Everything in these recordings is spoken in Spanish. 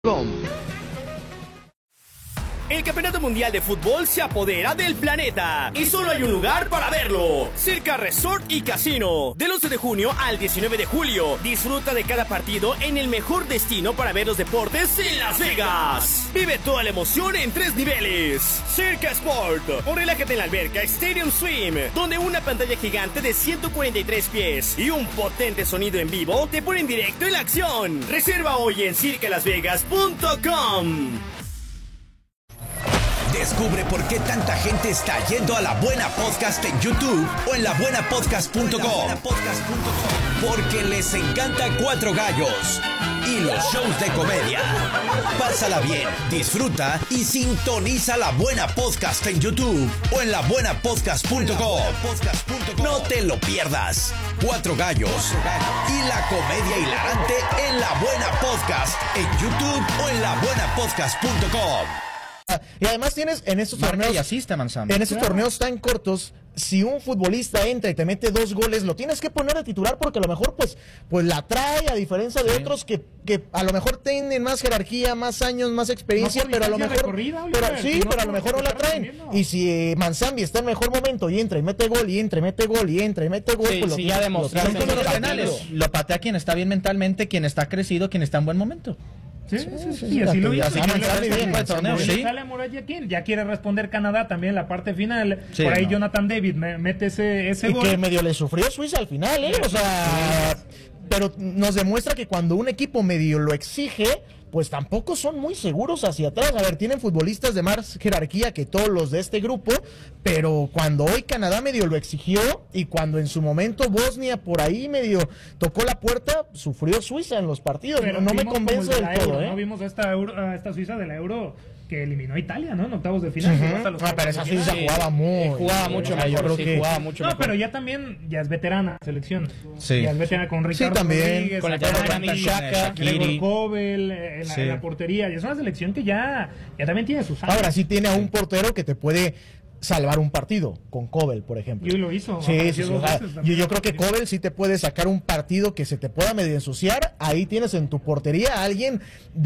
El Campeonato Mundial de Fútbol se apodera del planeta y solo hay un lugar para verlo: Circa Resort y Casino. Del 11 de junio al 19 de julio, disfruta de cada partido en el mejor destino para ver los deportes en Las Vegas. Vive toda la emoción en 3 niveles. Circa Sport, o relájate en la alberca Stadium Swim, donde una pantalla gigante de 143 pies y un potente sonido en vivo te ponen directo en la acción. Reserva hoy en circalasvegas.com. Descubre por qué tanta gente está yendo a La Buena Podcast en YouTube o en labuenapodcast.com. Porque les encanta Cuatro Gallos y los shows de comedia. Pásala bien, disfruta y sintoniza La Buena Podcast en YouTube o en labuenapodcast.com. No te lo pierdas. Cuatro Gallos y la comedia hilarante en La Buena Podcast en YouTube o en labuenapodcast.com. Y además tienes en estos torneos, torneos tan cortos, si un futbolista entra y te mete 2 goles, lo tienes que poner de titular porque a lo mejor pues la trae, a diferencia de otros que a lo mejor tienen más jerarquía, más años, más experiencia, pero a lo mejor pero a lo mejor no la traen. Y si Manzambi está en mejor momento y entra y mete gol y entra y mete gol y entra y mete gol, pues ya demostraron con los penales. Lo patea quien está bien mentalmente, quien está crecido, quien está en buen momento. Sí, así lo hizo. Sale a Muralla, ¿quién? Ya quiere responder Canadá también en la parte final. Sí, por ahí Jonathan David mete ese y gol. Y que medio le sufrió Suiza al final, o sea, pero nos demuestra que cuando un equipo medio lo exige, pues tampoco son muy seguros hacia atrás. A ver, tienen futbolistas de más jerarquía que todos los de este grupo, pero cuando hoy Canadá medio lo exigió y cuando en su momento Bosnia por ahí medio tocó la puerta, sufrió Suiza en los partidos. Pero no me convence del todo, ¿no? Vimos a esta Suiza de la Euro que eliminó a Italia, ¿no? En octavos de final. Pero esa Suiza jugaba mucho mejor. Pero ya también, ya es veterana la selección. Sí. Ya es veterana con Ricardo Rodríguez, con la Chaka, Gregor Kobel en la portería. Y es una selección que ya también tiene sus años. Ahora sí tiene a un portero que te puede salvar un partido, con Kobel, por ejemplo. Y hoy lo hizo. Sí. Yo creo que Kobel sí te puede sacar un partido que se te pueda medio ensuciar. Ahí tienes en tu portería a alguien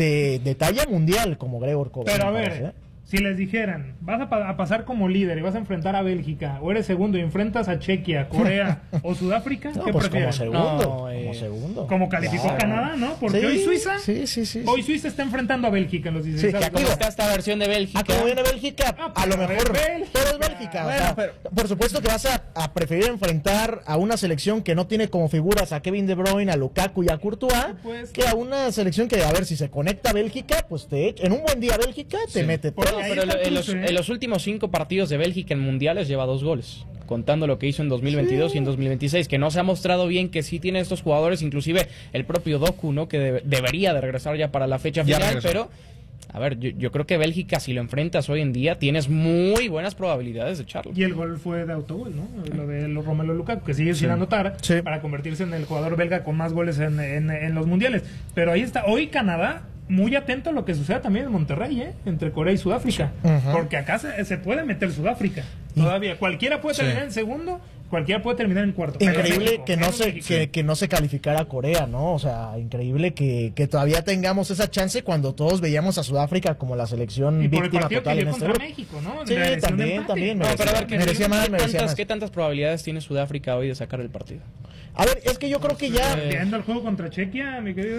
de talla mundial como Gregor Kobel. Pero a ver, si les dijeran, vas a pasar como líder y vas a enfrentar a Bélgica, o eres segundo y enfrentas a Chequia, Corea o Sudáfrica, ¿qué prefieres? Como segundo. Como calificó Canadá, ¿no? Porque hoy Suiza hoy Suiza está enfrentando a Bélgica en los 16. ¿Cómo está esta versión de Bélgica? ¿Cómo viene Bélgica? A lo mejor todo es Bélgica. Por supuesto que vas a preferir enfrentar a una selección que no tiene como figuras a Kevin De Bruyne, a Lukaku y a Courtois, que a una selección que, a ver, si se conecta a Bélgica, pues en un buen día Bélgica te mete todo. Pero en los últimos 5 partidos de Bélgica en mundiales lleva 2 goles, contando lo que hizo en 2022 y en 2026, que no se ha mostrado bien, que sí tiene estos jugadores, inclusive el propio Doku, ¿no? Que debería de regresar ya para la fecha final, pero a ver, yo creo que Bélgica, si lo enfrentas hoy en día, tienes muy buenas probabilidades de echarlo. Y el gol fue de autogol, ¿no? Lo de Romelu Lukaku, que sigue sin anotar para convertirse en el jugador belga con más goles en los mundiales. Pero ahí está, hoy Canadá, muy atento a lo que suceda también en Monterrey, entre Corea y Sudáfrica. Porque acá se puede meter Sudáfrica. Todavía, cualquiera puede terminar en segundo, cualquiera puede terminar en cuarto. Increíble que no se calificara a Corea, ¿no? O sea, increíble que todavía tengamos esa chance cuando todos veíamos a Sudáfrica como la selección víctima total en este contra México, ¿no? Sí, también. No, pero a ver, ¿qué tantas probabilidades tiene Sudáfrica hoy de sacar el partido? A ver, es que yo creo que ya... Viendo el juego contra Chequia, mi querido...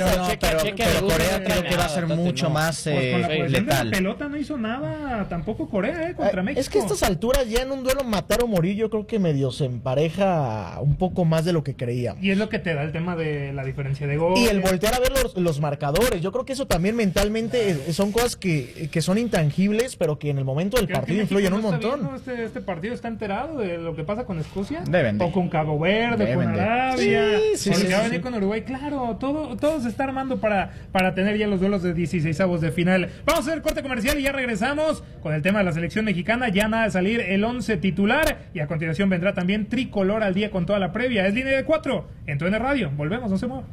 Pero Corea creo que va a ser mucho más letal. La pelota no hizo nada tampoco Corea contra México. Es que a estas alturas ya en un duelo matar o morir yo creo que medio se empareja un poco más de lo que creíamos. Y es lo que te da el tema de la diferencia de gol. Y el voltear a ver los marcadores. Yo creo que eso también mentalmente son cosas que son intangibles, pero que en el momento del partido influyen un montón. Este partido está enterado de lo que pasa con Escocia. O con Cabo Verde, con Arabia, porque va a venir con Uruguay. Claro, todo se está armando para tener ya los duelos de 16avos de final. Vamos a hacer corte comercial y ya regresamos con el tema de la selección mexicana. Ya nada de salir el 11 titular y a continuación vendrá también Tricolor al día con toda la previa. Es Línea de 4 en TUDN Radio. Volvemos, no se muevan.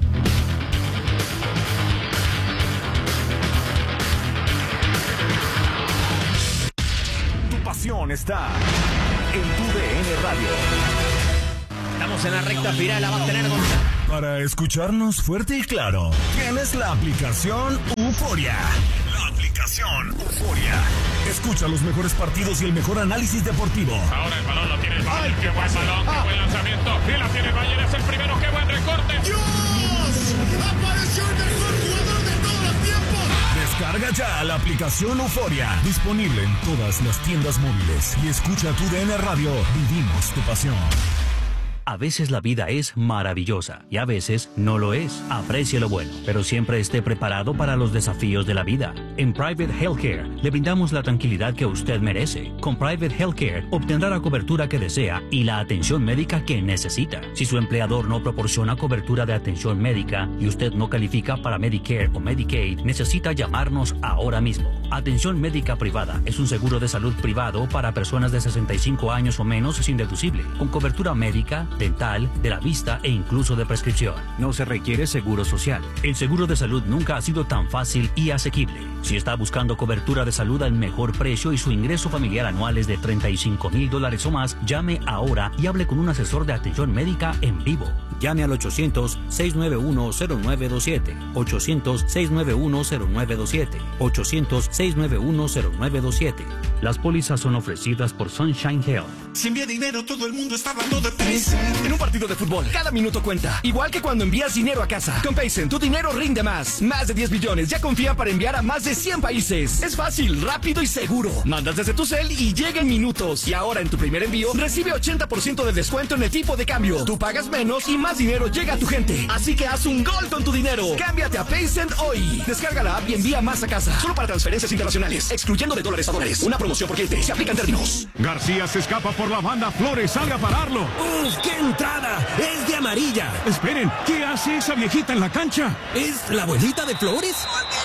Tu pasión está en TUDN Radio. Estamos en la recta final, la va a tener Gonzalo. Para escucharnos fuerte y claro, tienes la aplicación Euforia. La aplicación Euforia. Escucha los mejores partidos y el mejor análisis deportivo. Ahora el balón lo tiene el Bayern. ¡Qué buen balón! ¡Qué buen lanzamiento! Y la tiene el Bayern, es el primero. ¡Qué buen recorte! ¡Dios! ¡Apareció el mejor jugador de todos los tiempos! Descarga ya la aplicación Euforia. Disponible en todas las tiendas móviles. Y escucha tu DN Radio. Vivimos tu pasión. A veces la vida es maravillosa y a veces no lo es. Aprecie lo bueno, pero siempre esté preparado para los desafíos de la vida. En Private Healthcare le brindamos la tranquilidad que usted merece. Con Private Healthcare obtendrá la cobertura que desea y la atención médica que necesita. Si su empleador no proporciona cobertura de atención médica y usted no califica para Medicare o Medicaid, necesita llamarnos ahora mismo. Atención médica privada es un seguro de salud privado para personas de 65 años o menos sin deducible, con cobertura médica, dental, de la vista e incluso de prescripción. No se requiere seguro social. El seguro de salud nunca ha sido tan fácil y asequible. Si está buscando cobertura de salud al mejor precio y su ingreso familiar anual es de $35,000 o más, llame ahora y hable con un asesor de atención médica en vivo. Llame al 800-691-0927. 800-691-0927. 800-691-0927. Las pólizas son ofrecidas por Sunshine Health. Si envía dinero, todo el mundo está hablando de Paycen. En un partido de fútbol, cada minuto cuenta. Igual que cuando envías dinero a casa. Con Paycen, tu dinero rinde más. Más de 10 billones ya confía para enviar a más de 100 países. Es fácil, rápido y seguro. Mandas desde tu cel y llega en minutos. Y ahora en tu primer envío, recibe 80% de descuento en el tipo de cambio. Tú pagas menos y más dinero llega a tu gente. Así que haz un gol con tu dinero. Cámbiate a Paycen hoy. Descarga la app y envía más a casa. Solo para transferencias internacionales, excluyendo de dólares a dólares. Una promoción por cliente. Se aplican términos. García se escapa por la banda. Flores, salga a pararlo. ¡Uf, qué entrada! ¡Es de amarilla! Esperen, ¿qué hace esa viejita en la cancha? ¿Es la abuelita de Flores?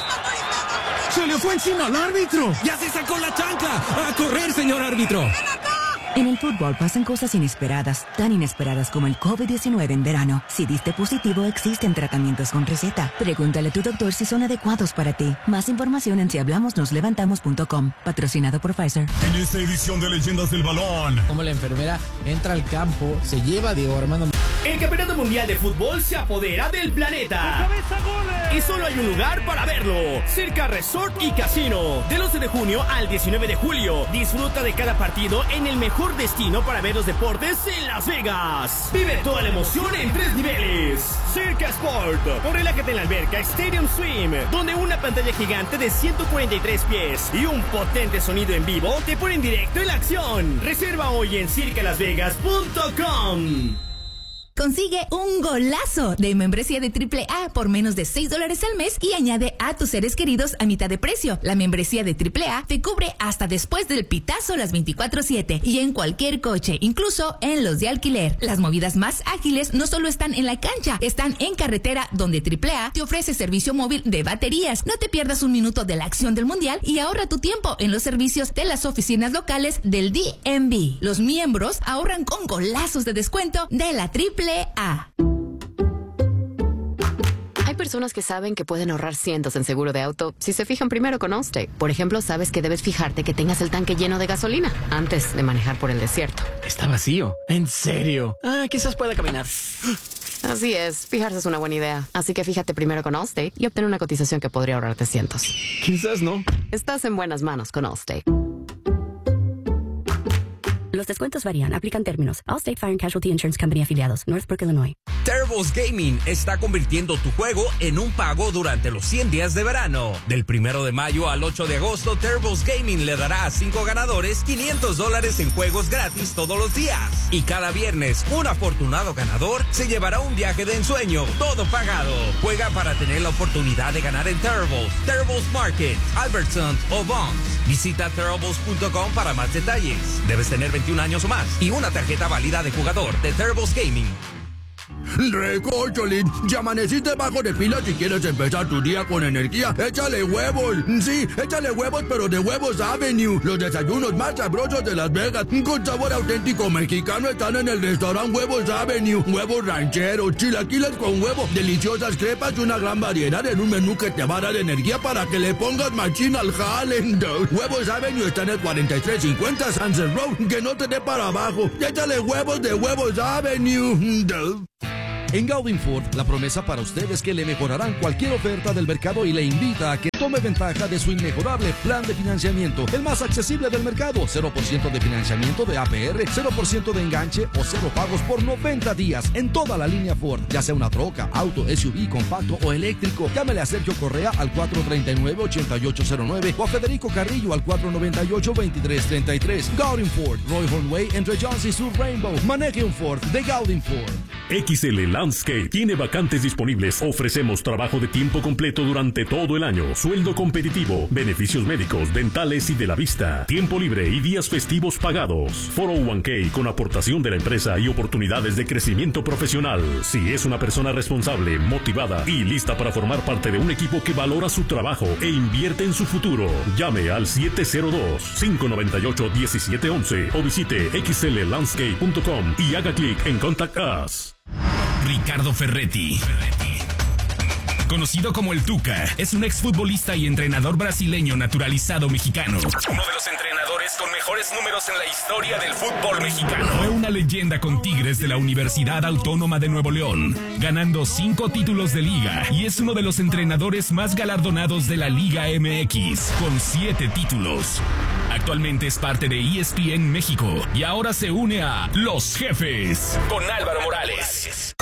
¡Se le fue encima al árbitro! ¡Ya se sacó la chancla! ¡A correr, señor árbitro! En el fútbol pasan cosas inesperadas, tan inesperadas como el COVID-19 en verano. Si diste positivo, existen tratamientos con receta. Pregúntale a tu doctor si son adecuados para ti. Más información en sihablamosnoslevantamos.com. Patrocinado por Pfizer. En esta edición de Leyendas del Balón, como la enfermera entra al campo, se lleva a Diego Armando. El Campeonato Mundial de Fútbol se apodera del planeta. Y solo hay un lugar para verlo. Circa Resort y Casino. Del 11 de junio al 19 de julio. Disfruta de cada partido en el mejor destino para ver los deportes en Las Vegas. Vive toda la emoción en 3 niveles. Circa Sport. O relájate en la alberca Stadium Swim, donde una pantalla gigante de 143 pies y un potente sonido en vivo te ponen directo en la acción. Reserva hoy en circalasvegas.com. Consigue un golazo de membresía de AAA por menos de $6 al mes y añade a tus seres queridos a mitad de precio. La membresía de AAA te cubre hasta después del pitazo las 24/7 y en cualquier coche, incluso en los de alquiler. Las movidas más ágiles no solo están en la cancha, están en carretera, donde AAA te ofrece servicio móvil de baterías. No te pierdas un minuto de la acción del mundial y ahorra tu tiempo en los servicios de las oficinas locales del DMV. Los miembros ahorran con golazos de descuento de la AAA. Hay personas que saben que pueden ahorrar cientos en seguro de auto si se fijan primero con Allstate. Por ejemplo, sabes que debes fijarte que tengas el tanque lleno de gasolina antes de manejar por el desierto. Está vacío. ¿En serio? Quizás pueda caminar. Así es, fijarse es una buena idea. Así que fíjate primero con Allstate y obtén una cotización que podría ahorrarte cientos. Quizás no. Estás en buenas manos con Allstate. Los descuentos varían. Aplican términos. Allstate Fire and Casualty Insurance Company afiliados. Northbrook, Illinois. Terribles Gaming está convirtiendo tu juego en un pago durante los 100 días de verano. Del 1 de mayo al 8 de agosto, Terribles Gaming le dará a 5 ganadores $500 en juegos gratis todos los días. Y cada viernes, un afortunado ganador se llevará un viaje de ensueño, todo pagado. Juega para tener la oportunidad de ganar en Terribles, Terribles Market, Albertsons o Vons. Visita Terribles.com para más detalles. Debes tener 21 años o más y una tarjeta válida de jugador de Terribles Gaming. Recórcholín, ya amaneciste bajo de pila. Si quieres empezar tu día con energía, échale huevos. Sí, échale huevos, pero de Huevos Avenue. Los desayunos más sabrosos de Las Vegas, con sabor auténtico mexicano, están en el restaurante Huevos Avenue. Huevos rancheros, chilaquiles con huevo, deliciosas crepas y una gran variedad en un menú que te va a dar energía para que le pongas machín al jale. Huevos Avenue está en el 4350 Sunset Road. Que no te dé para abajo. Échale huevos de Huevos Avenue. En Gaudin Ford, la promesa para usted es que le mejorarán cualquier oferta del mercado y le invita a que tome ventaja de su inmejorable plan de financiamiento, el más accesible del mercado. 0% de financiamiento de APR, 0% de enganche o 0 pagos por 90 días en toda la línea Ford, ya sea una troca, auto, SUV, compacto o eléctrico. Llámele a Sergio Correa al 439-8809 o a Federico Carrillo al 498-2333. Gaudin Ford, Roy Hornway, entre Jones y Sur Rainbow. Maneje un Ford de Gaudin Ford. XL Landscape tiene vacantes disponibles. Ofrecemos trabajo de tiempo completo durante todo el año, sueldo competitivo, beneficios médicos, dentales y de la vista, tiempo libre y días festivos pagados, 401k con aportación de la empresa y oportunidades de crecimiento profesional. Si es una persona responsable, motivada y lista para formar parte de un equipo que valora su trabajo e invierte en su futuro, llame al 702-598-1711 o visite xllandscape.com y haga clic en Contact Us. Ricardo Ferretti, conocido como el Tuca, es un exfutbolista y entrenador brasileño naturalizado mexicano. Uno de los entrenadores con mejores números en la historia del fútbol mexicano. Fue una leyenda con Tigres de la Universidad Autónoma de Nuevo León, ganando 5 títulos de liga, y es uno de los entrenadores más galardonados de la Liga MX, con 7 títulos. Actualmente es parte de ESPN México y ahora se une a Los Jefes con Álvaro Morales.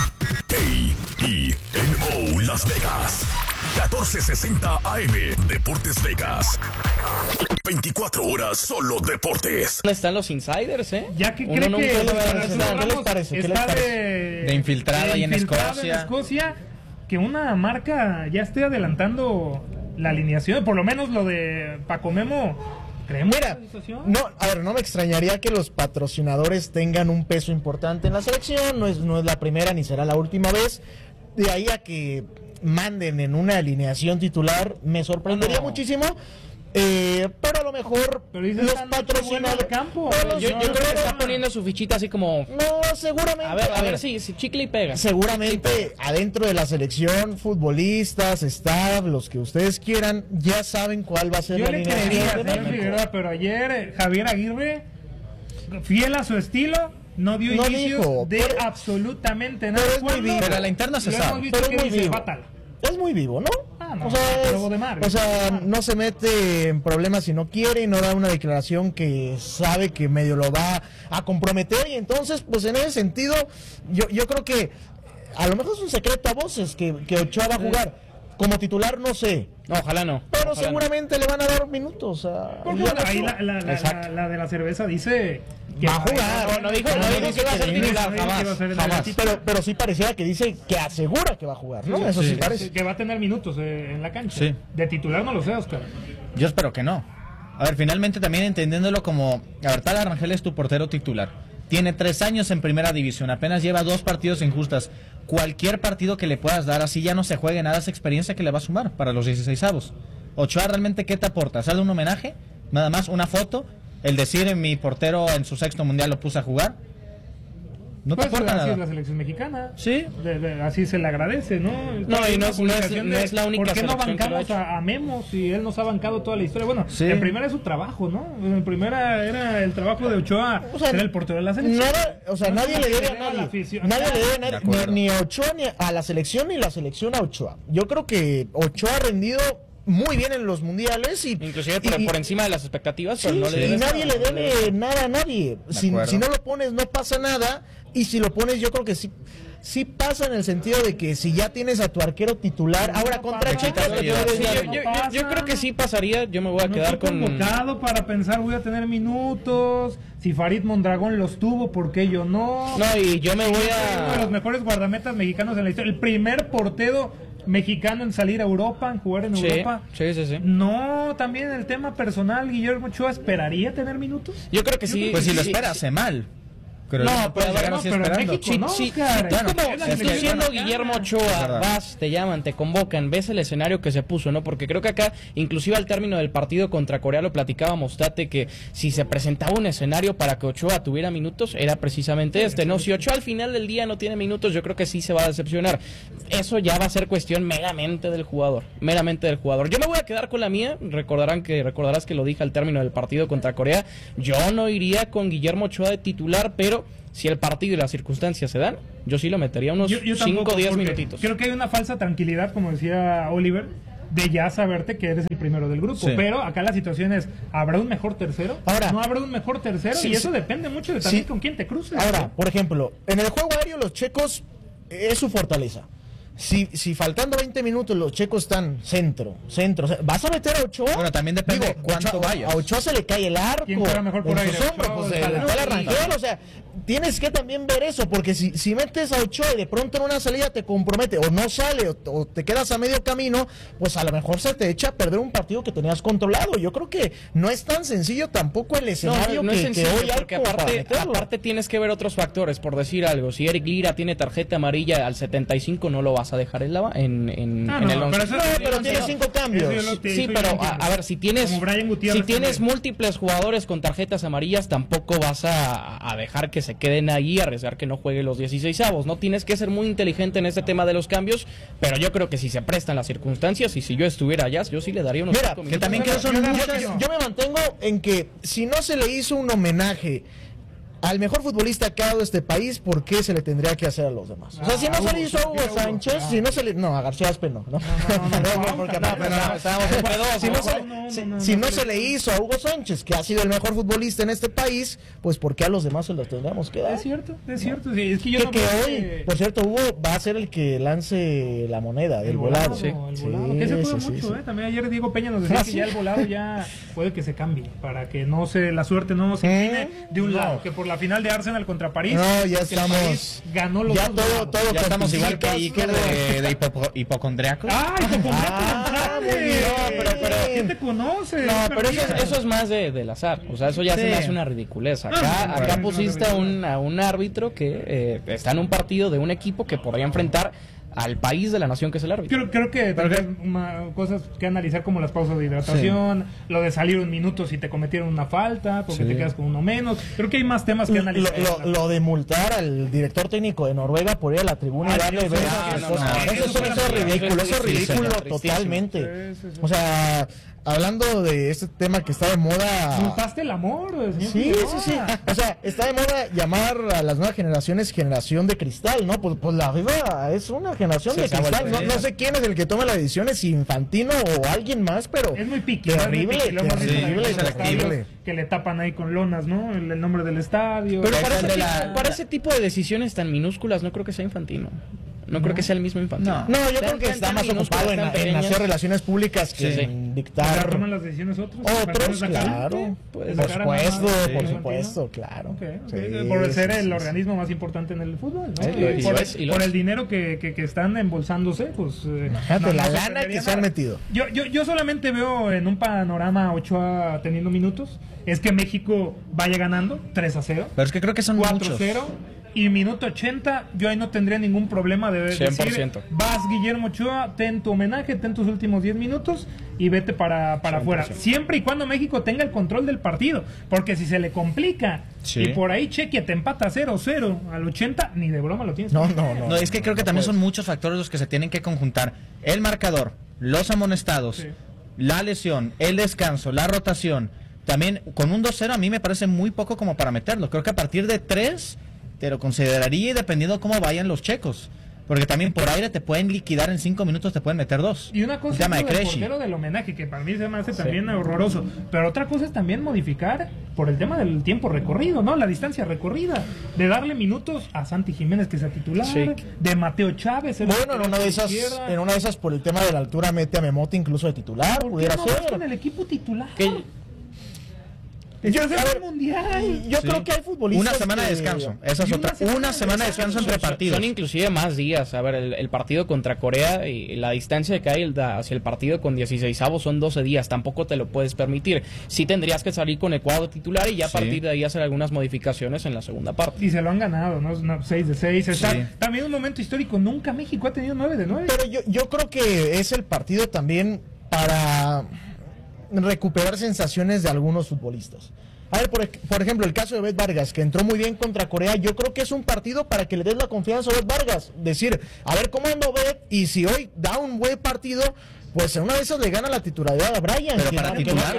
KENO Las Vegas, 1460 AM, Deportes Vegas. 24 horas solo deportes. ¿Dónde están los insiders, Ya que Uno cree nunca que lo ve. Fernando ¿Qué les parece? ¿Qué les está parece? De infiltrada ahí en Escocia. Que una marca ya esté adelantando la alineación, por lo menos lo de Paco Memo. Mira, no me extrañaría que los patrocinadores tengan un peso importante en la selección, no es la primera ni será la última vez. De ahí a que manden en una alineación titular, me sorprendería muchísimo. Pero a lo mejor los patrocinadores campo. Yo creo que está poniendo su fichita así como. No, seguramente. A ver, si chicle y pega. Seguramente adentro de la selección, futbolistas, staff, los que ustedes quieran, ya saben cuál va a ser la alineación. Pero ayer Javier Aguirre, fiel a su estilo, no dio inicio de absolutamente nada. Pero a la interna se sabe. Pero es muy vivo. Es muy vivo, ¿no? No se mete en problemas si no quiere y no da una declaración que sabe que medio lo va a comprometer, y entonces, pues en ese sentido, yo creo que a lo mejor es un secreto a voces que Ochoa va a jugar. Como titular, no sé. No, ojalá no. Pero seguramente le van a dar minutos. Ahí la de la cerveza dice que va a jugar. No dijo que va a ser titular, jamás. Pero sí pareciera que dice que asegura que va a jugar, ¿no? Eso sí parece. Que va a tener minutos en la cancha. Sí. De titular no lo sé, Oscar. Yo espero que no. A ver, finalmente también entendiéndolo como... A ver, Tal Rangel es tu portero titular. Tiene 3 años en primera división, apenas lleva 2 partidos injustas. Cualquier partido que le puedas dar, así ya no se juegue nada, esa experiencia que le va a sumar para los 16avos. Ochoa, ¿realmente qué te aporta? ¿Sale un homenaje? Nada más, una foto, el decir mi portero en su 6º mundial lo puse a jugar. No te aporta nada. Así es la selección mexicana. Sí. así se le agradece, ¿no? No, y no es la única. ¿Por qué no bancamos a Memo si él nos ha bancado toda la historia? Bueno, en primera es su trabajo, ¿no? En primera era el trabajo de Ochoa, era el portero de la selección. Nadie le debe a nadie. Nadie le debe a nadie, ni a Ochoa ni a la selección, ni la selección a Ochoa. Yo creo que Ochoa ha rendido muy bien en los mundiales inclusive por encima de las expectativas, pero no le debe nadie le debe nada a nadie. Si no lo pones no pasa nada, y si lo pones yo creo que sí pasa, en el sentido de que si ya tienes a tu arquero titular, ahora contra Chivas, yo creo que sí pasaría. Yo me voy a quedar con convocado para pensar voy a tener minutos. Si Farid Mondragón los tuvo, ¿por qué yo no? No, y yo me voy a uno de los mejores guardametas mexicanos en la historia, el primer portero mexicano en salir a Europa, en jugar en Europa. Sí. No, también el tema personal, Guillermo Ochoa, ¿esperaría tener minutos? Yo creo que sí. Pues si lo espera, hace mal. Pero en México, siendo Guillermo Ochoa, vas, te llaman, te convocan, ves el escenario que se puso, ¿no? Porque creo que acá, inclusive al término del partido contra Corea, lo platicábamos, Tate, que si se presentaba un escenario para que Ochoa tuviera minutos, era precisamente ¿no? Si Ochoa al final del día no tiene minutos, yo creo que sí se va a decepcionar. Eso ya va a ser cuestión meramente del jugador. Yo me voy a quedar con la mía. Recordarás que lo dije al término del partido contra Corea. Yo no iría con Guillermo Ochoa de titular, pero pero si el partido y las circunstancias se dan, yo sí lo metería unos 5 o 10 minutitos. Creo que hay una falsa tranquilidad, como decía Oliver, de ya saberte que eres el primero del grupo, pero acá la situación es, ¿habrá un mejor tercero? Ahora, ¿no habrá un mejor tercero? Y eso depende mucho de también con quién te cruces. Ahora, por ejemplo, en el juego aéreo los checos es su fortaleza. Si faltando 20 minutos los checos están centro, o sea, ¿vas a meter a Ochoa? Bueno, también depende de cuánto vayas. A Ochoa se le cae el arco. ¿Quién juega mejor por ahí? Pues el Rangel, o sea, tienes que también ver eso, porque si metes a Ochoa y de pronto en una salida te compromete, o no sale, o te quedas a medio camino, pues a lo mejor se te echa a perder un partido que tenías controlado. Yo creo que no es tan sencillo tampoco el escenario no es sencillo, que hoy hay, porque aparte tienes que ver otros factores, por decir algo. Si Eric Lira tiene tarjeta amarilla al 75, no lo vas a dejar en el 11. Pero tiene 5 cambios. Sí, pero a ver, si tienes múltiples jugadores con tarjetas amarillas, tampoco vas a dejar que se queden ahí, a arriesgar que no juegue los 16avos, ¿no? Tienes que ser muy inteligente en este tema de los cambios, pero yo creo que si se prestan las circunstancias y si yo estuviera allá, yo sí le daría unos 5 minutos. Que también yo me mantengo en que si no se le hizo un homenaje al mejor futbolista que ha dado este país, ¿por qué se le tendría que hacer a los demás? O sea, si no se le hizo a Hugo Sánchez, si no se le... No, a García Aspe no. Si no se le hizo a Hugo Sánchez, que ha sido el mejor futbolista en este país, pues ¿por qué a los demás se los tendríamos que dar? Es cierto. Sí, es que yo hoy, por cierto, Hugo va a ser el que lance la moneda, el volado. El volado, que se juega mucho, También ayer Diego Peña nos decía que ya el volado ya puede que se cambie, para que la suerte no se incline de un lado, que por la final de Arsenal contra París. No, ya estamos. Ganó los ya dos. todo ya estamos igual que Iker de hipocondriaco. Muy bien. Pero ¿quién te conoce? No, pero eso es más del azar. O sea, eso ya se me hace una ridiculez. Acá pusiste a un árbitro que está en un partido de un equipo que podría enfrentar al país de la nación que es el árbitro. Creo que cosas que analizar, como las pausas de hidratación, lo de salir un minuto si te cometieron una falta, porque te quedas con uno menos. Creo que hay más temas que analizar. Lo de multar al director técnico de Noruega por ir a la tribuna y darle besos. Eso es ridículo totalmente. O sea, hablando de este tema que está de moda... Multaste el amor. Sí. O sea, está de moda llamar a las nuevas generaciones generación de cristal, ¿no? Pues la FIFA es una generación de cristal. No sé quién es el que toma las decisiones, si Infantino o alguien más, pero... Es muy piqui. Terrible. Que le tapan ahí con lonas, ¿no? El nombre del estadio. Pero para ese tipo de decisiones tan minúsculas no creo que sea Infantino. No creo que sea el mismo Infantino. No, yo creo que está más ocupado en hacer relaciones públicas que en dictar. ¿Toman las decisiones otros? Otros, claro. Por supuesto, claro. Por ser el organismo más importante en el fútbol, ¿no? Por el dinero que están embolsándose, pues... la lana que se han metido. Yo solamente veo en un panorama Ochoa teniendo minutos, es que México vaya ganando 3-0. Pero es que creo que son 4-0. Y minuto 80, yo ahí no tendría ningún problema de 100%. Decir, vas Guillermo Ochoa, ten tu homenaje, ten tus últimos 10 minutos y vete para afuera. Siempre y cuando México tenga el control del partido, porque si se le complica y por ahí Chequia te empata 0-0 al 80, ni de broma lo tienes. No, es que creo que también son muchos factores los que se tienen que conjuntar. El marcador, los amonestados, la lesión, el descanso, la rotación. También con un 2-0 a mí me parece muy poco como para meterlo. Creo que a partir de 3... te lo consideraría, dependiendo de cómo vayan los checos. Porque también por aire te pueden liquidar en 5 minutos, te pueden meter 2. Y una cosa es el portero del homenaje, que para mí se me hace también horroroso. Pero otra cosa es también modificar por el tema del tiempo recorrido, ¿no? La distancia recorrida. De darle minutos a Santi Jiménez, que sea titular. De Mateo Chávez. Bueno, en una de esas, por el tema de la altura, mete a Memote incluso de titular. Pudiera ser. Con el equipo titular. Yo creo que hay futbolistas. Una semana de descanso. Esa es otra. Una semana de descanso entre partidos. Son inclusive más días. A ver, el partido contra Corea y la distancia que hay hacia el partido con 16avos son 12 días. Tampoco te lo puedes permitir. Sí tendrías que salir con el cuadro titular y ya a partir de ahí hacer algunas modificaciones en la segunda parte. Y se lo han ganado, ¿no? 6-6. También un momento histórico. Nunca México ha tenido 9-9. Pero yo creo que es el partido también para recuperar sensaciones de algunos futbolistas. A ver, por ejemplo, el caso de Bet Vargas, que entró muy bien contra Corea. Yo creo que es un partido para que le des la confianza a Bet Vargas. Decir, a ver cómo ando Bet, y si hoy da un buen partido, pues en una de esas le gana la titularidad a Brian. Pero para titular,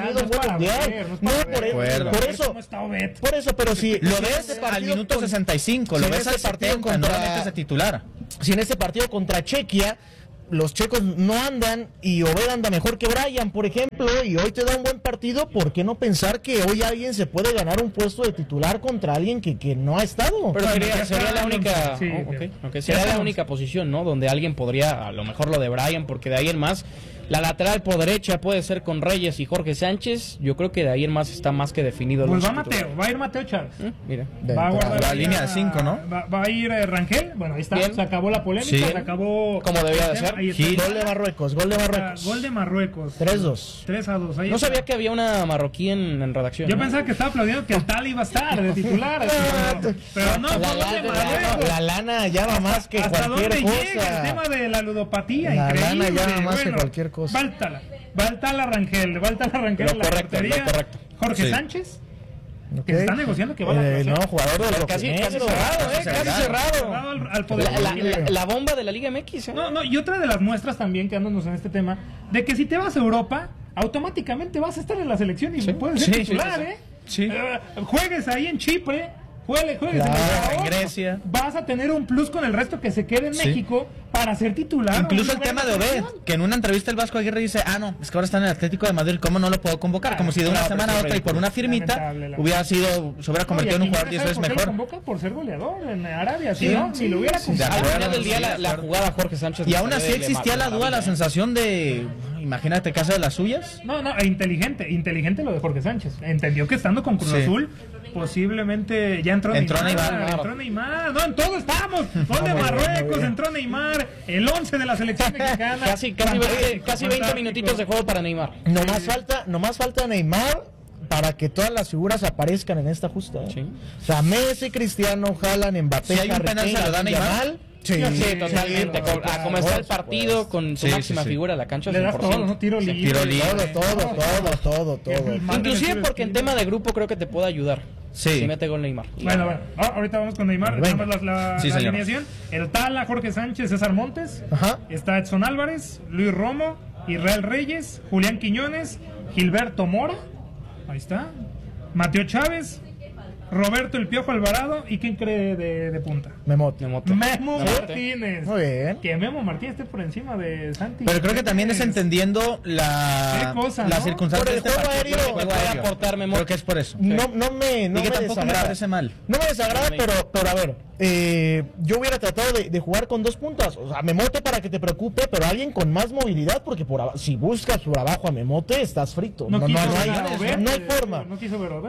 por eso, pero si lo ves al minuto 65, lo ves al partido contra titular. Si en este partido contra Chequia los checos no andan y Obed anda mejor que Brian, por ejemplo, y hoy te da un buen partido, ¿por qué no pensar que hoy alguien se puede ganar un puesto de titular contra alguien que no ha estado? Pero sería la única, sería la única posición, ¿no? Donde alguien podría, a lo mejor lo de Brian, porque de ahí en más, la lateral por derecha puede ser con Reyes y Jorge Sánchez. Yo creo que de ahí en más está más que definido. Pues va a ir Mateo Chávez. Mira, va a guardar la línea de 5, ¿no? Va a ir Rangel. Bueno, ahí está. Bien. Se acabó la polémica. Sí. Se acabó. Como debía de ser. Gol de Marruecos. Gol de Marruecos. 3-2. 3-2. No sabía que había una marroquí en redacción. Yo pensaba que estaba aplaudiendo que el tal iba a estar de titular. Pero no, la lana llama más que cualquier cosa. Llega el tema de la ludopatía. La increíble. lana llama más que cualquier cosa. Falta Rangel en la portería. Jorge Sánchez, que se está negociando que va a la no, jugador de casi cerrado. La bomba de la Liga MX. No, y otra de las muestras también, quedándonos en este tema, de que si te vas a Europa, automáticamente vas a estar en la selección y puedes ser titular, juegues ahí en Chipre, juegues en Grecia, vas a tener un plus con el resto que se quede en México para ser titular. Incluso el tema de Obed, que en una entrevista el Vasco Aguirre dice, no, es que ahora está en el Atlético de Madrid, ¿cómo no lo puedo convocar? Como si de una semana a otra y por una firmita se hubiera convertido en un jugador 10 veces mejor. Lo convoca por ser goleador en Arabia, si lo hubiera convocado. Al final del día la jugada Jorge Sánchez. Y aún así existía la duda, la sensación de, imagínate, casa de las suyas. No, inteligente lo de Jorge Sánchez. Entendió que estando con Cruz Azul, posiblemente ya entró Neymar. No, en todo estamos. Gol de Marruecos, entró Neymar. El 11 de la selección mexicana. Casi 20 minutitos de juego para Neymar. Nomás falta Neymar para que todas las figuras aparezcan en esta justa. Sí. O sea, Messi, Cristiano, Haaland, Mbappé, si hay un penal se lo da Neymar. Sí, totalmente. A comenzar el partido con su máxima figura, la cancha. Le das todo, ¿no? Tiro libre. Todo. Inclusive porque en tema de grupo creo que te puede ayudar. Si mete gol Neymar. Bueno, ahorita vamos con Neymar. Tenemos la alineación. El Tala, Jorge Sánchez, César Montes. Está Edson Álvarez, Luis Romo, Israel Reyes, Julián Quiñones, Gilberto Mora. Ahí está. Mateo Chávez, Roberto El Piojo Alvarado. ¿Y quién cree de punta? Memo Martínez. Muy bien. Que Memo Martínez esté por encima de Santi. Pero creo que también es entendiendo la circunstancia de este partido. Puede aportar Memo. Creo que es por eso. No me parece mal. No me desagrada, pero a ver, yo hubiera tratado de jugar con dos puntas. O sea, Memote para que te preocupe, pero alguien con más movilidad, porque si buscas por abajo a Memote, estás frito. No hay forma. No quiso ver,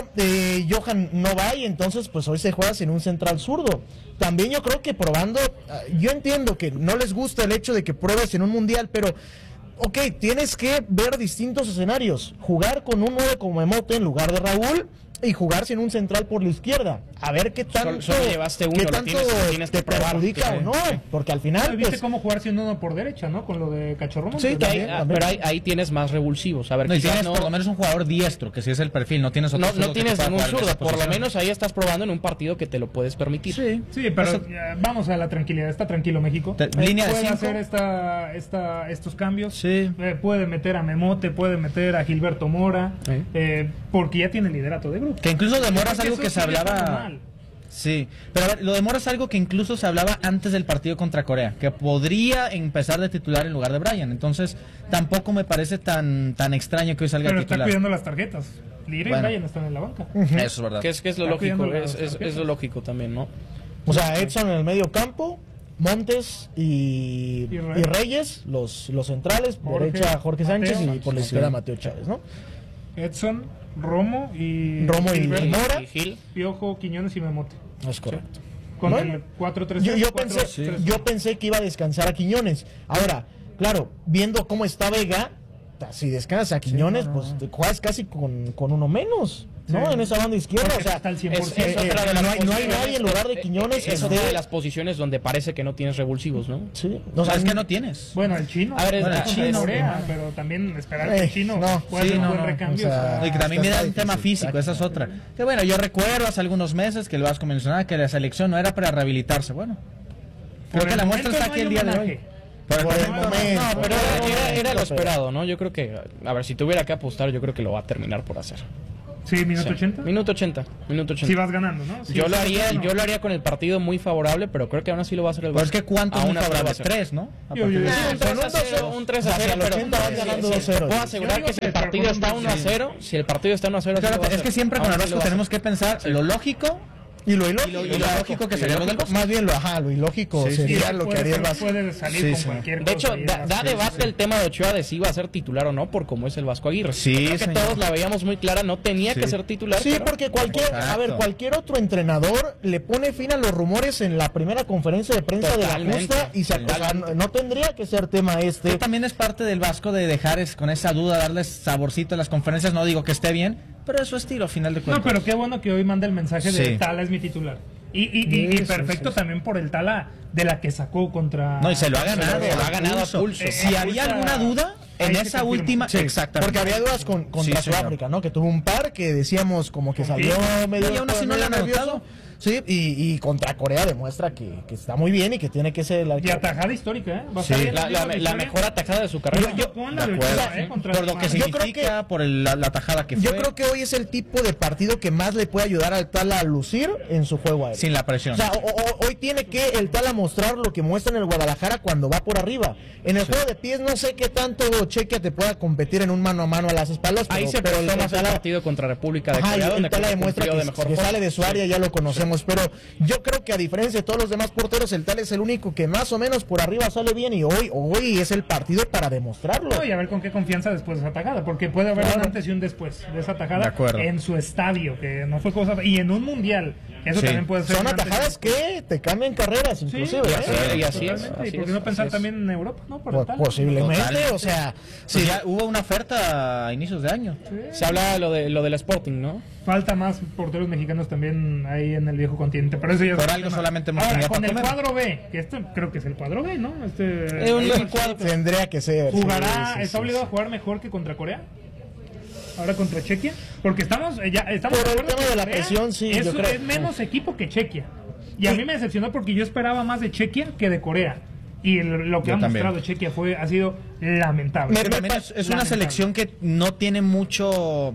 Johan no va y entonces pues hoy se juega sin un central zurdo. También yo creo que probando, yo entiendo que no les gusta el hecho de que pruebes en un mundial, pero tienes que ver distintos escenarios. Jugar con un 9 como Memote en lugar de Raúl y jugar sin un central por la izquierda. A ver qué tanto, solo llevaste uno, tienes te perjudica o no. Porque al final... ¿Viste cómo jugar sin uno por derecha, no? Con lo de Cachorro. Sí, también. Pero ahí tienes más revulsivos. A ver, y tienes por lo menos un jugador diestro, que si es el perfil, no tienes otro no tienes ningún zurdo. Por lo menos ahí estás probando en un partido que te lo puedes permitir. Sí, pero vamos a la tranquilidad. Está tranquilo México. Línea de 5. Puede hacer estos cambios. Sí. Puede meter a Memote, puede meter a Gilberto Mora. Porque ya tiene liderato de grupo. Que incluso de Mora es algo que se hablaba... Sí, pero a ver, lo de Mora es algo que incluso se hablaba antes del partido contra Corea, que podría empezar de titular en lugar de Brian. Entonces, tampoco me parece tan extraño que hoy salga pero titular. Pero está cuidando las tarjetas. Lira y Brian están en la banca. Eso es verdad. Que es lo lógico, es lo lógico también, ¿no? O sea, Edson en el medio campo, Montes y Reyes, los centrales, por derecha Jorge Sánchez y por la izquierda Mateo Chávez, ¿no? Edson, Romo y Mora, Gil, Piojo, Quiñones y Memote. Es correcto. Con el 4-3-3. Yo pensé que iba a descansar a Quiñones. Ahora, claro, viendo cómo está Vega, si descansas a Quiñones, pues te juegas casi con uno menos. ¿no? En esa banda izquierda, o sea, está al 100%. No hay nadie en lugar de Quiñones. Es otra de las posiciones donde parece que no tienes revulsivos, ¿no? Sí. O sea, es que no tienes. Bueno, el chino. A ver, el chino, pero también esperar que el chino pueda hacer un buen recambio. O sea, y que también me da un tema físico, esa es otra. Que bueno, yo recuerdo hace algunos meses que el Vasco mencionaba que la selección no era para rehabilitarse. Bueno, creo que la muestra está aquí el día de hoy. Por el momento. No, pero era lo esperado, ¿no? Yo creo que, a ver, si tuviera que apostar, yo creo que lo va a terminar por hacer. Sí, minuto 80. Minuto 80. Si vas ganando, ¿no? Yo lo haría con el partido muy favorable, pero creo que aún así lo va a hacer el Barça. Pero es que ¿cuánto es muy favorable? 3, ¿no? Un 3-0, pero vas ganando 2-0. Puedo asegurar que si el partido está 1-0, es que siempre con el Vasco tenemos que pensar lo lógico y lo ilógico que sería más bien lo ilógico sería lo que haría el Vasco. Puede salir con cualquier de hecho, da debate el tema de Ochoa de si iba a ser titular o no, por cómo es el Vasco Aguirre. Creo que todos la veíamos muy clara, no tenía que ser titular. Sí, porque cualquier otro entrenador le pone fin a los rumores en la primera conferencia de prensa de la justa y no tendría que ser tema este. También es parte del Vasco de dejar con esa duda, darles saborcito a las conferencias, no digo que esté bien, pero es su estilo, a final de cuentas. No, pero qué bueno que hoy manda el mensaje de Tala es mi titular. Y perfecto también por el Tala de la que sacó contra... No, y se lo ha ganado a pulso. Si había alguna duda en esa última... Exactamente. Porque había dudas contra Sudáfrica, ¿no? Que tuvo un par que decíamos como que salió medio... Y aún así no le han anotado. Sí, y contra Corea demuestra que está muy bien y que tiene que ser y atajada histórica, ¿eh? La mejor atajada de su carrera. Por lo que significa, por la atajada que fue. Yo creo que hoy es el tipo de partido que más le puede ayudar al Tala a lucir en su juego aéreo. Sin la presión. O sea, hoy tiene que el Tala mostrar lo que muestra en el Guadalajara cuando va por arriba. En el juego de pies no sé qué tanto Chequia te pueda competir en un mano a mano a las espaldas. Ahí se prestó más el partido contra República de Corea, donde el Tala demuestra que sale de su área, ya lo conocemos. Pero yo creo que a diferencia de todos los demás porteros, el Tala es el único que más o menos por arriba sale bien y hoy es el partido para demostrarlo. No, y a ver con qué confianza después de esa atajada, porque puede haber un antes y un después de esa atajada en su estadio, que no fue cosa... Y en un mundial, eso también puede ser... Son atajadas que te cambian carreras, inclusive. Y así es. ¿Y por qué no pensar también en Europa? ¿No? Posiblemente, o sea... Sí, ya hubo una oferta a inicios de año. Se habla lo del Sporting, ¿no? Falta más porteros mexicanos también ahí en el viejo continente, pero eso ya por algo solamente hemos tenido con el cuadro B, que esto creo que es el cuadro B, ¿no? Tendría que ser. ¿Está obligado a jugar mejor que contra Corea? Ahora contra Chequia, porque estamos por el tema de la presión, sí, yo creo. Es menos equipo que Chequia. Y a mí me decepcionó porque yo esperaba más de Chequia que de Corea. Y lo que ha mostrado Chequia ha sido lamentable. Es una selección que no tiene mucho...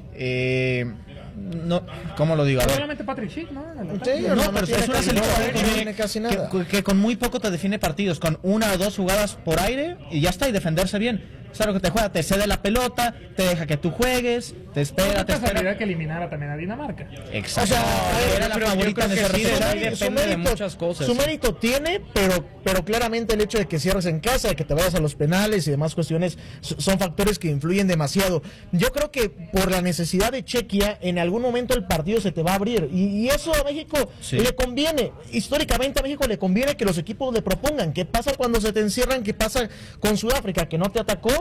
no, ¿cómo lo digo? Solamente Patrick Schick, ¿no? Pero es una selección que con muy poco te define partidos, con una o dos jugadas por aire y ya está, y defenderse bien. O sea, lo que te juega, te cede la pelota, te deja que tú juegues, te espera, te espera. Que eliminara también a Dinamarca. Exacto. O sea, era la favorita en ese depende de muchas cosas. Su mérito tiene, pero claramente el hecho de que cierres en casa, de que te vayas a los penales y demás cuestiones son factores que influyen demasiado. Yo creo que por la necesidad de Chequia, en algún momento el partido se te va a abrir y eso a México le conviene. Históricamente a México le conviene que los equipos le propongan. ¿Qué pasa cuando se te encierran? ¿Qué pasa con Sudáfrica, que no te atacó?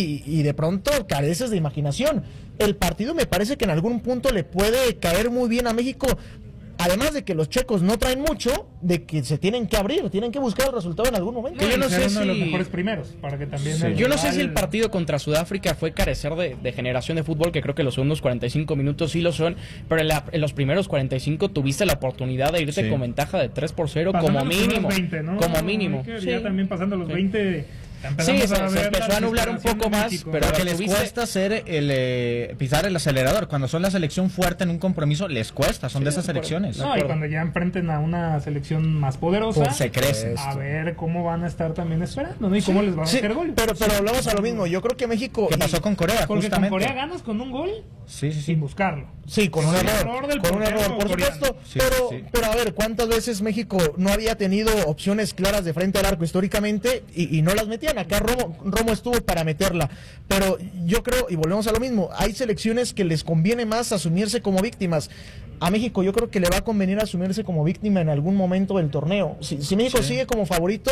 Y de pronto careces de imaginación. El partido me parece que en algún punto le puede caer muy bien a México, además de que los checos no traen mucho, de que se tienen que abrir, tienen que buscar el resultado en algún momento. Yo no sé uno de los mejores primeros, para que también yo no sé si el partido contra Sudáfrica fue carecer de generación de fútbol, que creo que los segundos 45 minutos sí lo son, pero en los primeros 45 tuviste la oportunidad de irte con ventaja de 3-0 como mínimo. 20, ¿no? Como mínimo. Ya también pasando los 20... Sí, se empezó a nublar un poco más, pero que les cuesta hacer pisar el acelerador. Cuando son la selección fuerte en un compromiso, les cuesta, son de esas selecciones. No, y cuando ya enfrenten a una selección más poderosa, pues se crecen. A ver cómo van a estar también esperando, ¿no? Y cómo les van a hacer gol. Pero hablamos a lo mismo. Yo creo que México... ¿Qué pasó con Corea? Porque justamente. con Corea ganas con un gol sin buscarlo. Sí, con un error. Con un error, por supuesto. Pero a ver, ¿cuántas veces México no había tenido opciones claras de frente al arco históricamente y no las metían? Acá Romo estuvo para meterla, pero yo creo, y volvemos a lo mismo, hay selecciones que les conviene más asumirse como víctimas. A México yo creo que le va a convenir asumirse como víctima en algún momento del torneo. Si México sigue como favorito,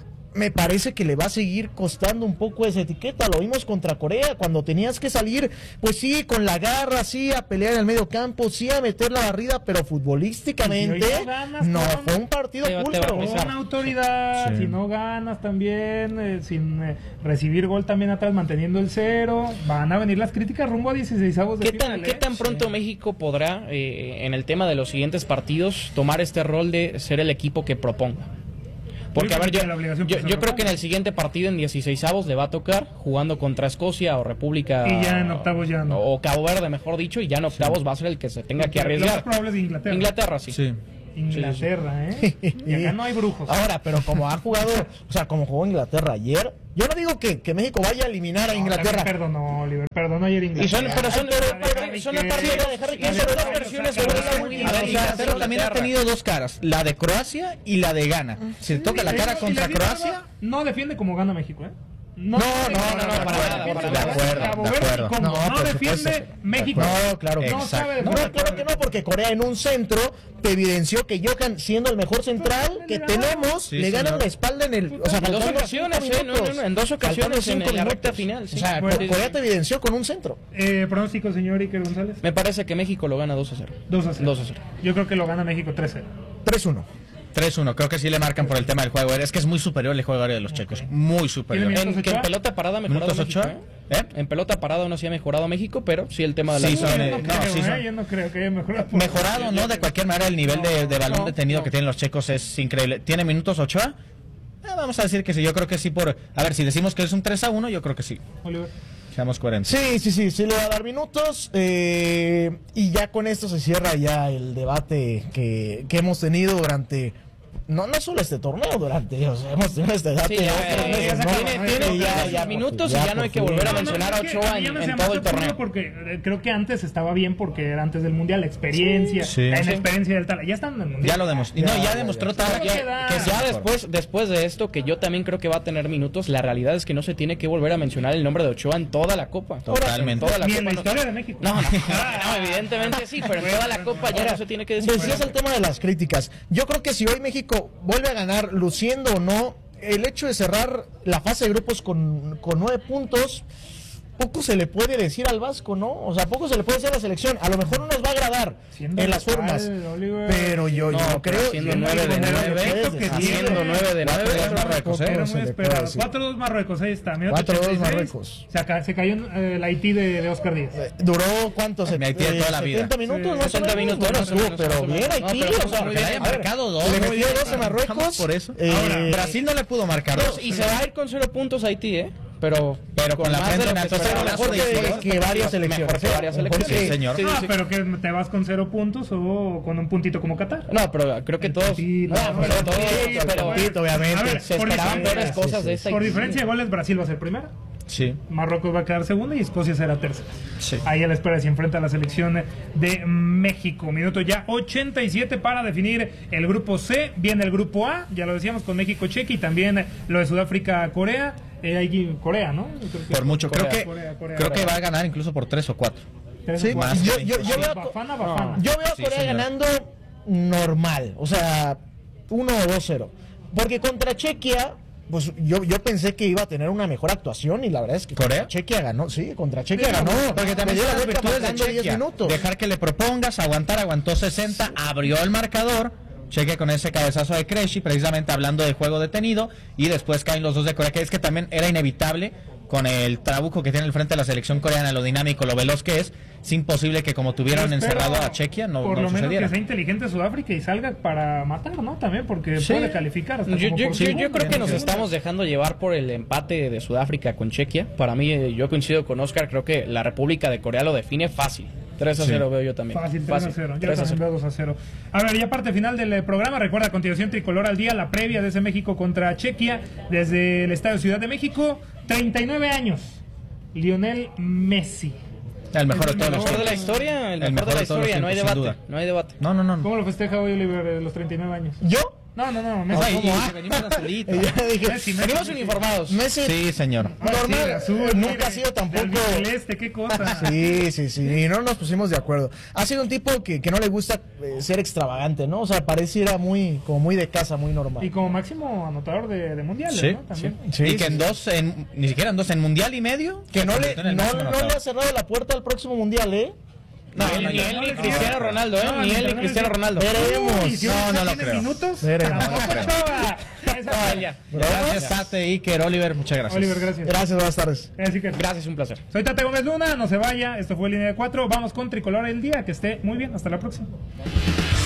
me parece que le va a seguir costando un poco esa etiqueta. Lo vimos contra Corea, cuando tenías que salir, pues sí, con la garra, sí, a pelear en el medio campo, sí, a meter la barrida, pero futbolísticamente no fue un partido pulcro. Con autoridad, si no ganas también, sin recibir gol también atrás, manteniendo el 0, van a venir las críticas rumbo a 16avos de final. ¿Qué tan pronto México podrá, en el tema de los siguientes partidos, tomar este rol de ser el equipo que proponga? Porque, a ver, yo creo que en el siguiente partido, en 16avos, le va a tocar jugando contra Escocia o República... Y ya en octavos ya no. O Cabo Verde, mejor dicho, y ya en octavos va a ser el que se tenga que arriesgar. Lo más probable es Inglaterra. Inglaterra, sí. Inglaterra, Y acá no hay brujos. Ahora, pero como ha jugado, o sea, como jugó Inglaterra ayer, yo no digo que México vaya a eliminar a Inglaterra. Perdonó, Oliver, perdonó ayer Inglaterra. Son dos versiones de Inglaterra también ha tenido dos caras, la de Croacia y la de Ghana. Si toca la cara contra Croacia, no defiende como gana México, No, para nada. De acuerdo. No defiende México. No, claro que no. Claro que no, porque Corea en un centro te evidenció que Johan, siendo el mejor central que tenemos, le ganan la espalda en el... O sea, en 2 ocasiones, en 2 ocasiones en la recta final. O sea, Corea te evidenció con un centro. Pronóstico, señor Iker González. Me parece que México lo gana 2-0. 2-0. Yo creo que lo gana México 3-0. 3-1. 3-1, creo que sí le marcan por el tema del juego aéreo. Es que es muy superior el juego aéreo de los checos. Muy superior. En pelota parada ha mejorado México. En pelota parada no sí ha mejorado México, pero sí el tema de la... Yo no creo que haya mejorado. Mejorado, ¿no? De cualquier manera, el nivel de balón detenido que tienen los checos es increíble. ¿Tiene minutos Ochoa? Vamos a decir que sí. Yo creo que sí por... A ver, si decimos que es un 3-1, yo creo que sí. Oliver. Seamos coherentes. Sí le va a dar minutos. Y ya con esto se cierra ya el debate que hemos tenido durante... No solo este torneo, hemos tenido este debate. Tiene minutos y ya no hay que volver a mencionar a Ochoa en todo el torneo. Porque creo que antes estaba bien porque era antes del Mundial, la experiencia, la experiencia del tal. Ya están en el Mundial. Ya lo demostró. Ya demostró que ya después de esto, que yo también creo que va a tener minutos, la realidad es que no se tiene que volver a mencionar el nombre de Ochoa en toda la Copa. Totalmente. Ni en la historia de México. No, evidentemente sí, pero en toda la Copa ya no se tiene que decir. Decías el tema de las críticas. Yo creo que si hoy México vuelve a ganar, luciendo o no, el hecho de cerrar la fase de grupos con 9 puntos, poco se le puede decir al Vasco, ¿no? O sea, poco se le puede decir a la selección. A lo mejor no nos va a agradar en las formas, pero yo creo... Siendo 9 de 9, siendo 9 de 9, era muy esperado. 4-2 Marruecos, ahí está. 4-2 Marruecos. Se cayó el Haití de Oscar Díaz. ¿Duró cuánto? Haití toda la vida. 70 minutos, 70 minutos. Pero bien Haití, o sea, que le haya marcado 2. Le metió 2 a Marruecos. Por eso. Brasil no le pudo marcar 2. Y se va a ir con 0 puntos Haití, Pero con la frente en alto, mejor que varias selecciones. Sí, señor. Pero que te vas con 0 puntos o con un puntito como Qatar. No, pero creo que todos. Pero obviamente. Se esperaban peores cosas de esta. Por diferencia de goles, Brasil va a ser primera. Sí. Marruecos va a quedar segunda y Escocia será tercera. Sí. Ahí a la espera se enfrenta a la selección de México. Minuto ya 87 para definir el grupo C. Viene el grupo A, ya lo decíamos, con México, Chequia y también lo de Sudáfrica, Corea. Corea, ¿no? Por mucho. Creo que va a ganar incluso por 3 o 4. Sí, yo veo a Corea ganando normal. O sea, 1 o 2-0. Porque contra Chequia, pues yo pensé que iba a tener una mejor actuación y la verdad es que Chequia ganó, contra Chequia ganó. Porque también las virtudes de Chequia, dejar que le propongas, aguantó 60, abrió el marcador. Chequia con ese cabezazo de Krejci, precisamente hablando de juego detenido, y después caen los dos de Corea, que es que también era inevitable con el trabuco que tiene el frente de la selección coreana, lo dinámico, lo veloz que es imposible que como tuvieron encerrado a Chequia no por lo sucediera. Menos que sea inteligente Sudáfrica y salga para matar, ¿no? También porque puede calificar. Yo creo que nos estamos dejando llevar por el empate de Sudáfrica con Chequia. Para mí, yo coincido con Oscar, creo que la República de Corea lo define fácil. 3-0 veo yo también. Fácil, 3-0. Yo también veo 2-0. A ver, ya parte final del programa. Recuerda, a continuación, Tricolor al Día, la previa de ese México contra Chequia, desde el Estadio Ciudad de México. 39 años. Lionel Messi. El mejor de la historia. El mejor de la historia. No hay debate. No hay debate. No. ¿Cómo lo festeja hoy Oliver los 39 años? ¿Yo? No. Venimos azulito. Venimos uniformados. Messi. Sí, señor. Normal. Azul, nunca ha sido tampoco. Qué cosa. Sí. Y no nos pusimos de acuerdo. Ha sido un tipo que no le gusta ser extravagante, ¿no? O sea, pareciera muy de casa, muy normal. Y como máximo anotador de mundiales, ¿no? También. Sí, y que ni siquiera en 2, en mundial y medio. Que no le ha cerrado la puerta al próximo mundial, Ni él ni Cristiano Ronaldo, Ni él ni Cristiano Ronaldo. Veremos. No lo creo. Minutos? Veremos. Gracias, Tate, Iker, Oliver, muchas gracias. Oliver, gracias. Gracias, buenas tardes. Gracias, un placer. Soy Tate Gómez Luna, no se vaya, esto fue Línea de 4, vamos con Tricolor el Día, que esté muy bien, hasta la próxima.